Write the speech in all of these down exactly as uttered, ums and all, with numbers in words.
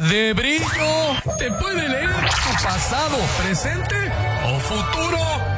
de Brillo te puede leer tu pasado, presente o futuro.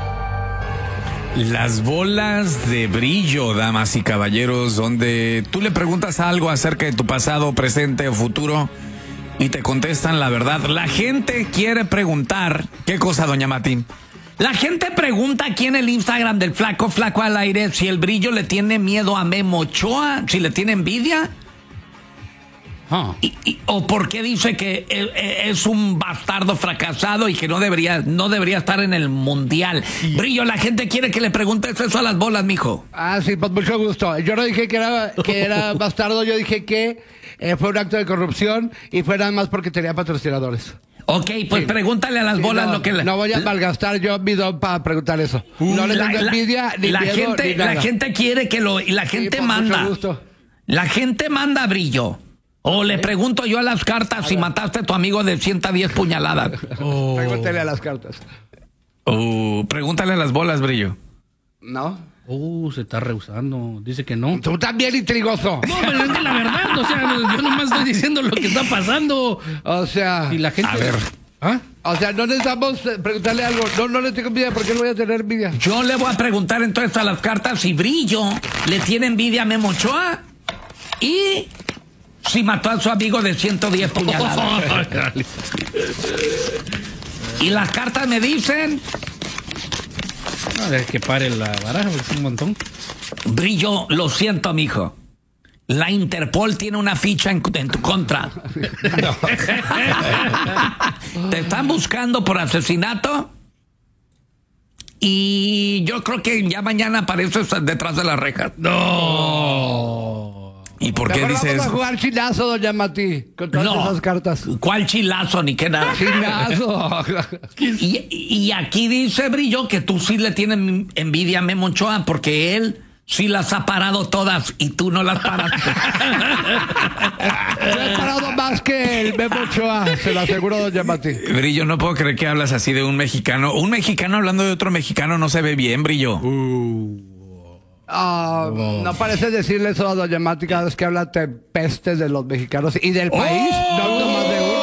Las bolas de Brillo, damas y caballeros, donde tú le preguntas algo acerca de tu pasado, presente o futuro y te contestan la verdad. La gente quiere preguntar, ¿qué cosa, doña Mati? La gente pregunta aquí en el Instagram del Flaco Flaco al Aire si el Brillo le tiene miedo a Memo Ochoa, si le tiene envidia. Huh. Y, y, o por qué dice que es un bastardo fracasado y que no debería, no debería estar en el mundial. Sí. Brillo, la gente quiere que le preguntes eso a las bolas, mijo. Ah, sí, pues mucho gusto. Yo no dije que era, que era bastardo, yo dije que eh, fue un acto de corrupción y fue nada más porque tenía patrocinadores. Ok, pues sí. Pregúntale a las sí, bolas no, lo que... Le... No voy a malgastar yo mi don para preguntar eso. Uh, no le la, tengo la, envidia ni la miedo gente, ni nada. La gente quiere que lo... Y la gente sí, manda. Mucho gusto. La gente manda, Brillo. O le pregunto yo a las cartas a si ver. Mataste a tu amigo de ciento diez puñaladas. Oh. Pregúntale a las cartas. Uh, pregúntale a las bolas, Brillo. No. Uh, se está rehusando. Dice que no. Tú también, intrigoso. No, pero es que la verdad, o sea, yo nomás estoy diciendo lo que está pasando. O sea... Y la gente... A ver... ¿Ah? O sea, no necesitamos preguntarle algo. No, no le tengo envidia. ¿Por qué no voy a tener envidia? Yo le voy a preguntar entonces a las cartas si Brillo le tiene envidia a Memo Ochoa y si mató a su amigo de ciento diez puñaladas. Y las cartas me dicen... No, es que pare la baraja, es un montón. Brillo, lo siento, mijo. La Interpol tiene una ficha en, en tu contra. No. Te están buscando por asesinato y yo creo que ya mañana apareces detrás de las rejas. No. ¿Y por qué dices eso? Vamos a jugar chilazo, doña Mati, con todas no. esas cartas. ¿Cuál chilazo ni qué nada? Chilazo. y, y aquí dice Brillo que tú sí le tienes envidia a Memo Ochoa porque él sí las ha parado todas y tú no las paraste. Yo he parado más que el Memo Ochoa, se lo aseguro, doña Mati. Brillo, no puedo creer que hablas así de un mexicano. Un mexicano hablando de otro mexicano no se ve bien, Brillo. Uh. Uh, oh. No parece decirle eso a doña Mati cada vez que habla de pestes de los mexicanos y del país. Oh. No hablo más de uno.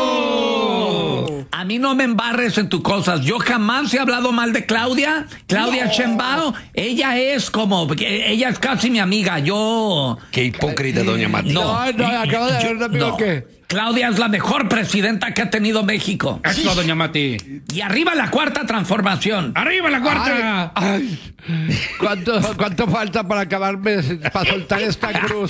A mí no me embarres en tus cosas. Yo jamás he hablado mal de Claudia. Claudia no. Sheinbaum, ella es como, ella es casi mi amiga. Yo... Qué hipócrita, doña Mati. No, no, acabo de ver un amigo no. que... Claudia es la mejor presidenta que ha tenido México. Eso, doña Mati. Y arriba la cuarta transformación. ¡Arriba la cuarta! Ay, ay. ¿Cuánto, ¿Cuánto falta para acabarme, para soltar esta cruz?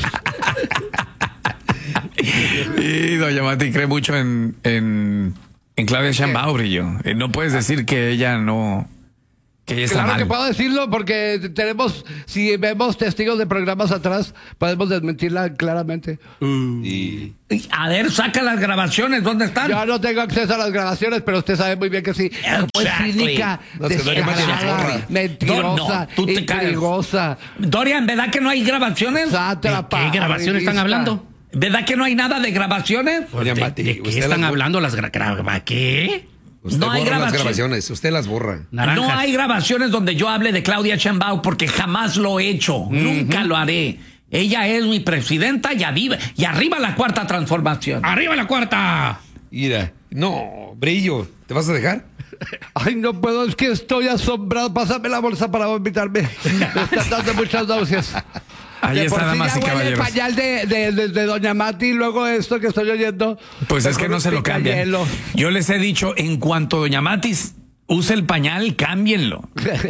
Y doña Mati cree mucho en... en... En Claudia Sheinbaum, Brillo. No puedes decir que ella no... Que ella está claro mal. Que puedo decirlo porque tenemos... Si vemos testigos de programas atrás, podemos desmentirla claramente. Uh. Y... A ver, saca las grabaciones. ¿Dónde están? Yo no tengo acceso a las grabaciones, pero usted sabe muy bien que sí. Como es cínica, no, descarada, mentirosa, no, no, intrigosa. Dorian, ¿verdad que no hay grabaciones? Sátrapa, ¿De qué grabaciones están hablando? ¿Verdad que no hay nada de grabaciones? ¿De, de, ¿de qué están hablando las grabaciones? ¿Qué? Usted no hay borra grabaciones. las grabaciones, usted las borra. Naranjas. No hay grabaciones donde yo hable de Claudia Sheinbaum porque jamás lo he hecho, uh-huh. Nunca lo haré. Ella es mi presidenta y arriba, y arriba la cuarta transformación. ¡Arriba la cuarta! Mira, no, Brillo, ¿te vas a dejar? Ay, no puedo, es que estoy asombrado. Pásame la bolsa para vomitarme. Me están dando muchas náuseas. Ahí de está, por damas sí y caballeros. El pañal de, de, de, de doña Mati y luego esto que estoy oyendo. Pues es que no se lo cambian. Yo les he dicho, en cuanto doña Mati use el pañal, cámbienlo.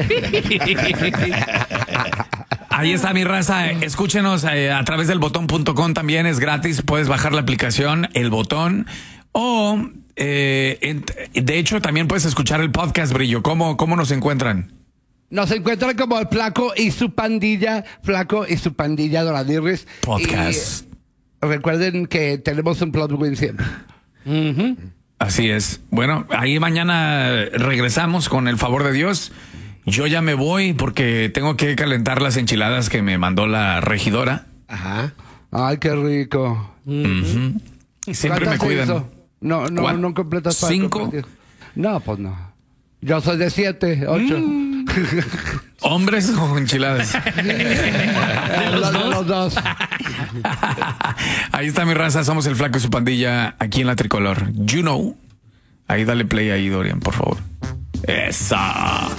Ahí está mi raza. Escúchenos eh, a través del botón punto com, también es gratis. Puedes bajar la aplicación, El Botón. O, eh, en, de hecho, también puedes escuchar el podcast, Brillo. ¿Cómo, cómo nos encuentran? Nos encuentran como el Flaco y su pandilla, Flaco y su pandilla Doradirris. Podcast. Y recuerden que tenemos un plot win siempre. Uh-huh. Así es. Bueno, ahí mañana regresamos con el favor de Dios. Yo ya me voy porque tengo que calentar las enchiladas que me mandó la regidora. Ajá. Ay, qué rico. Uh-huh. Siempre me cuidan. Hizo? No, no, ¿Cuál? no completas para ¿Cinco? compartir. No, pues no. Yo soy de siete, ocho. Mm. ¿Hombres o enchiladas? los, dos? los dos. Ahí está mi raza, somos el Flaco y su pandilla aquí en la Tricolor. You know. Ahí dale play ahí, Dorian, por favor. Esa.